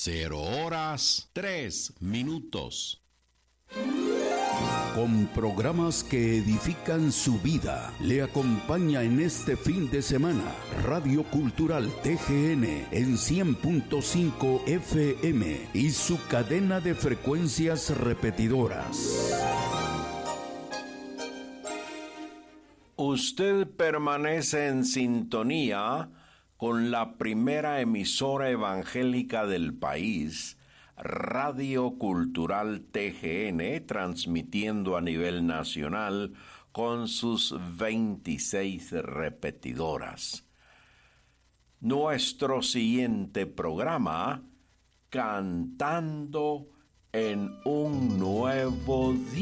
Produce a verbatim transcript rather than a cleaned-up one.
Cero horas, tres minutos. Con programas que edifican su vida, le acompaña en este fin de semana Radio Cultural T G N en cien punto cinco F M y su cadena de frecuencias repetidoras. Usted permanece en sintonía con la primera emisora evangélica del país, Radio Cultural T G N, transmitiendo a nivel nacional con sus veintiséis repetidoras. Nuestro siguiente programa, Cantando en un Nuevo Día.